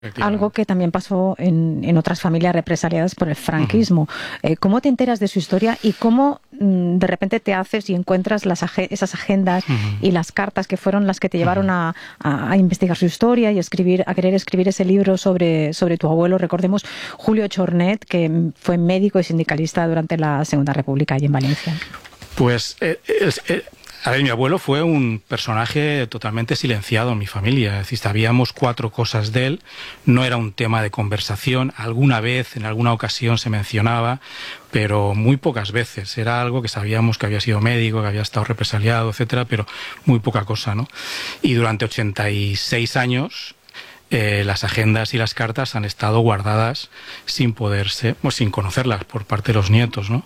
Algo que también pasó en otras familias represaliadas por el franquismo. ¿Cómo te enteras de su historia y cómo de repente te haces y encuentras esas agendas y las cartas que fueron las que te llevaron a investigar su historia y a querer escribir ese libro sobre tu abuelo? Recordemos Julio Chornet, que fue médico y sindicalista durante la Segunda República allí en Valencia. Pues a ver, mi abuelo fue un personaje totalmente silenciado en mi familia. Es decir, sabíamos 4 cosas de él, no era un tema de conversación. Alguna vez, en alguna ocasión se mencionaba, pero muy pocas veces. Era algo que sabíamos, que había sido médico, que había estado represaliado, etcétera, pero muy poca cosa, ¿no? Y durante 86 años... las agendas y las cartas han estado guardadas sin conocerlas por parte de los nietos, ¿no?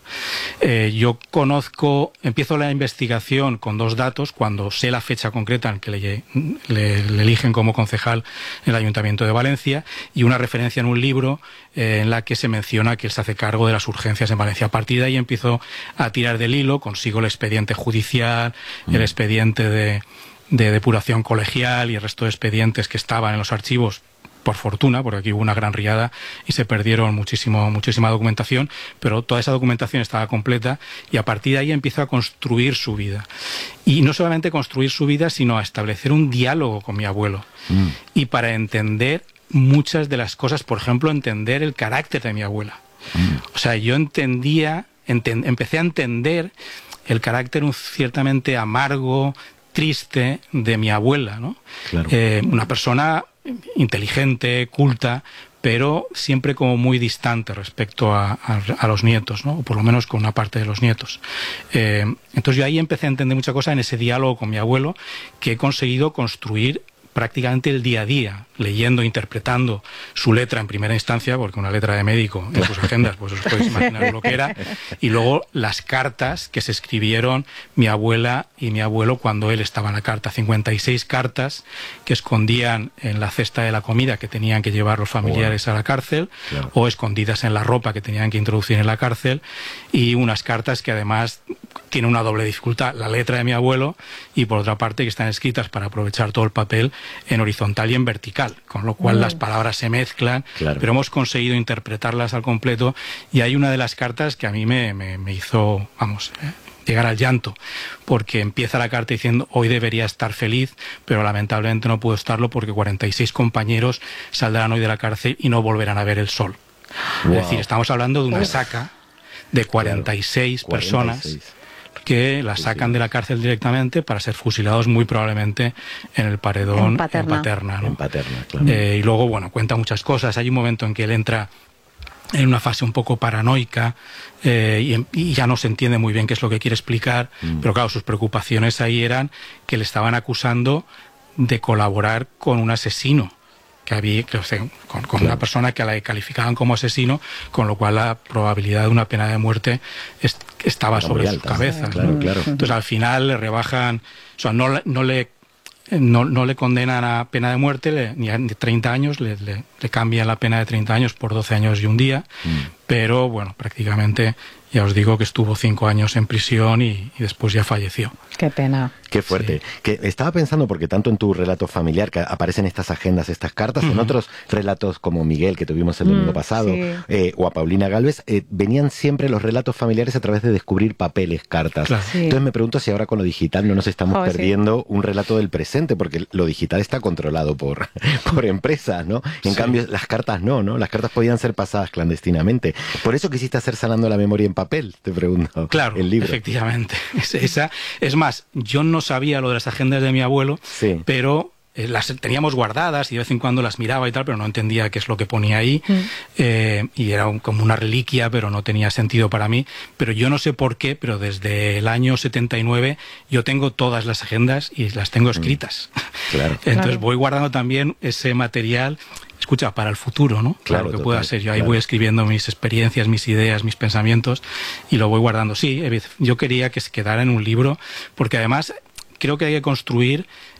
Yo empiezo la investigación con 2 datos, cuando sé la fecha concreta en que le eligen como concejal en el Ayuntamiento de Valencia, y una referencia en un libro en la que se menciona que él se hace cargo de las urgencias en Valencia. A partir de ahí empiezo a tirar del hilo, consigo el expediente judicial, el expediente de depuración colegial y el resto de expedientes que estaban en los archivos, por fortuna, porque aquí hubo una gran riada y se perdieron muchísima documentación, pero toda esa documentación estaba completa, y a partir de ahí empiezo a construir su vida. Y no solamente construir su vida, sino a establecer un diálogo con mi abuelo. Y para entender muchas de las cosas, por ejemplo, entender el carácter de mi abuela. O sea, yo empecé a entender el carácter ciertamente amargo, triste de mi abuela, ¿no? Claro. Una persona inteligente, culta, pero siempre como muy distante respecto a los nietos, ¿no? O por lo menos con una parte de los nietos. Entonces yo ahí empecé a entender muchas cosas en ese diálogo con mi abuelo, que he conseguido construir prácticamente el día a día, leyendo, interpretando su letra en primera instancia, porque una letra de médico en sus agendas, pues os podéis imaginar lo que era, y luego las cartas que se escribieron mi abuela y mi abuelo cuando él estaba en la carta. 56 cartas que escondían en la cesta de la comida que tenían que llevar los familiares a la cárcel, o escondidas en la ropa que tenían que introducir en la cárcel, y unas cartas que además tienen una doble dificultad: la letra de mi abuelo, y por otra parte que están escritas para aprovechar todo el papel en horizontal y en vertical, con lo cual las palabras se mezclan, pero hemos conseguido interpretarlas al completo. Y hay una de las cartas que a mí me hizo, llegar al llanto, porque empieza la carta diciendo: hoy debería estar feliz, pero lamentablemente no puedo estarlo porque 46 compañeros saldrán hoy de la cárcel y no volverán a ver el sol. Es decir, estamos hablando de una saca de 46 personas que la sacan de la cárcel directamente para ser fusilados muy probablemente en el paredón en Paterna, ¿no? En Paterna, claro. Y luego, cuenta muchas cosas. Hay un momento en que él entra en una fase un poco paranoica y ya no se entiende muy bien qué es lo que quiere explicar, pero claro, sus preocupaciones ahí eran que le estaban acusando de colaborar con un asesino, con una persona que la calificaban como asesino, con lo cual la probabilidad de una pena de muerte estaba sobre su cabeza. Entonces al final le rebajan, o sea, no le condenan a pena de muerte, ni a 30 años, le cambian la pena de 30 años por 12 años y un día, pero prácticamente ya os digo que estuvo 5 años en prisión y después ya falleció. Qué pena. Qué fuerte. Sí. Que estaba pensando, porque tanto en tu relato familiar, que aparecen estas agendas, estas cartas, en otros relatos como Miguel, que tuvimos el domingo pasado, o a Paulina Gálvez, venían siempre los relatos familiares a través de descubrir papeles, cartas. Claro. Sí. Entonces me pregunto si ahora con lo digital no nos estamos perdiendo un relato del presente, porque lo digital está controlado por empresas, ¿no? En cambio, las cartas no. Las cartas podían ser pasadas clandestinamente. Por eso quisiste hacer Sanando la Memoria en papel, te pregunto. Claro, el libro. Efectivamente. Es más, yo no sabía lo de las agendas de mi abuelo, pero las teníamos guardadas y de vez en cuando las miraba y tal, pero no entendía qué es lo que ponía ahí, y era como una reliquia, pero no tenía sentido para mí. Pero yo no sé por qué, pero desde el año 79 yo tengo todas las agendas y las tengo escritas. Entonces voy guardando también ese material, para el futuro, ¿no? Claro, que pueda ser. Yo ahí voy escribiendo mis experiencias, mis ideas, mis pensamientos, y lo voy guardando. Sí, yo quería que se quedara en un libro, porque además creo que hay que construir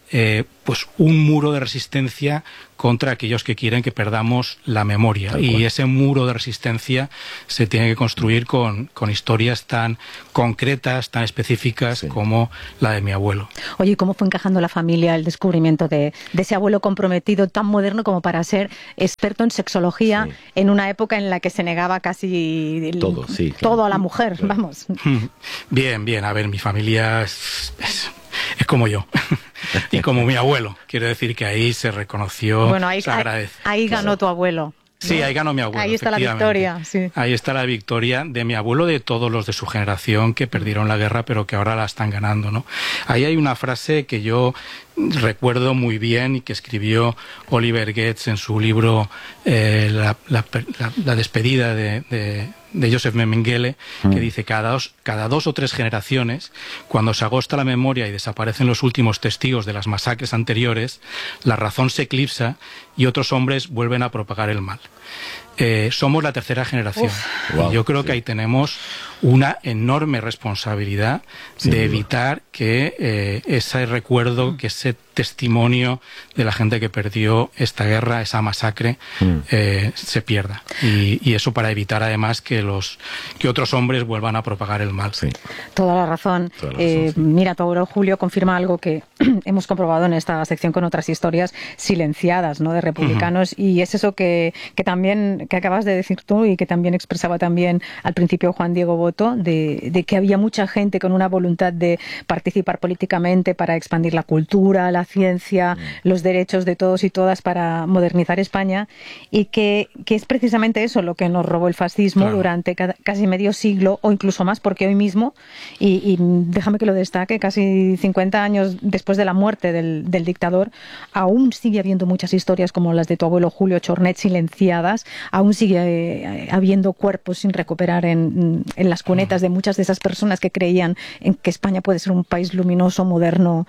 pues un muro de resistencia contra aquellos que quieren que perdamos la memoria. Y ese muro de resistencia se tiene que construir con historias tan concretas, tan específicas como la de mi abuelo. Oye, ¿y cómo fue encajando la familia el descubrimiento de ese abuelo comprometido tan moderno como para ser experto en sexología en una época en la que se negaba casi todo a la mujer? Vamos. Bien, bien. A ver, mi familia es como yo y como mi abuelo. Quiero decir que ahí se reconoció, se agradece. Ahí ganó tu abuelo. Sí, ahí ganó mi abuelo. Ahí está la victoria. Sí. Ahí está la victoria de mi abuelo, de todos los de su generación que perdieron la guerra, pero que ahora la están ganando, ¿no? Ahí hay una frase que yo recuerdo muy bien y que escribió Oliver Goetz en su libro La despedida de Joseph Mengele, que dice cada dos o tres generaciones, cuando se agosta la memoria y desaparecen los últimos testigos de las masacres anteriores, la razón se eclipsa y otros hombres vuelven a propagar el mal. Somos la tercera generación. Y yo creo que ahí tenemos una enorme responsabilidad de evitar que ese recuerdo, que ese testimonio de la gente que perdió esta guerra, esa masacre, se pierda. Y eso para evitar además que otros hombres vuelvan a propagar el mal. Sí. Toda la razón. Mira, tu abuelo Julio confirma algo que hemos comprobado en esta sección con otras historias silenciadas, ¿no?, de republicanos, y es eso que también que acabas de decir tú y que también expresaba también al principio Juan Diego Boto, de que había mucha gente con una voluntad de participar políticamente para expandir la cultura, la ciencia, los derechos de todos y todas para modernizar España, y que es precisamente eso lo que nos robó el fascismo durante casi medio siglo o incluso más, porque hoy mismo, y déjame que lo destaque, casi 50 años después de la muerte del dictador, aún sigue habiendo muchas historias como las de tu abuelo Julio Chornet silenciadas, aún sigue habiendo cuerpos sin recuperar en las cunetas de muchas de esas personas que creían en que España puede ser un país luminoso, moderno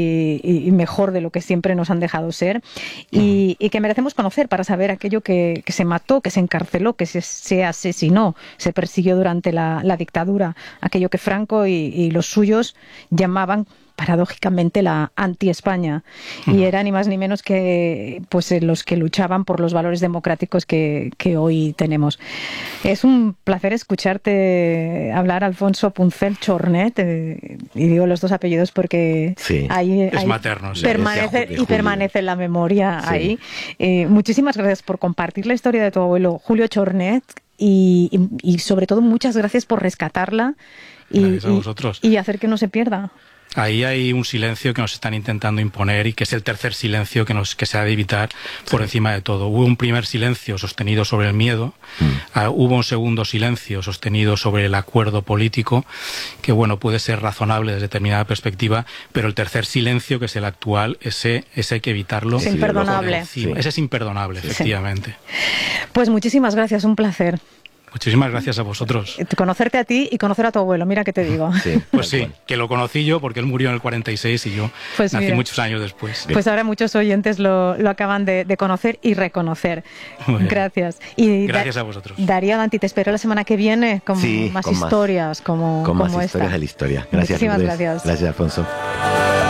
y mejor de lo que siempre nos han dejado ser, y que merecemos conocer para saber aquello que se mató, que se encarceló, que se asesinó, se persiguió durante la dictadura, aquello que Franco y los suyos llamaban paradójicamente la anti-España, y era ni más ni menos que pues los que luchaban por los valores democráticos que hoy tenemos. Es un placer escucharte hablar, Alfonso Puncel Chornet, y digo los dos apellidos porque ahí materno, permanece en la memoria ahí. Muchísimas gracias por compartir la historia de tu abuelo Julio Chornet, y sobre todo muchas gracias por rescatarla y hacer que no se pierda. Ahí hay un silencio que nos están intentando imponer y que es el tercer silencio que se ha de evitar por encima de todo. Hubo un primer silencio sostenido sobre el miedo, hubo un segundo silencio sostenido sobre el acuerdo político, que bueno, puede ser razonable desde determinada perspectiva, pero el tercer silencio, que es el actual, ese hay que evitarlo. Es imperdonable. Ese es imperdonable, efectivamente. Pues muchísimas gracias, un placer. Muchísimas gracias a vosotros. Conocerte a ti y conocer a tu abuelo, mira que te digo. Pues sí, que lo conocí yo porque él murió en el 46 y yo nací muchos años después. Pues ahora muchos oyentes lo acaban de conocer y reconocer. Gracias. Y gracias a vosotros. Darío Danti, te espero la semana que viene con más historias como más esta. Historias de la historia. Gracias. Muchísimas gracias. Gracias, Alfonso.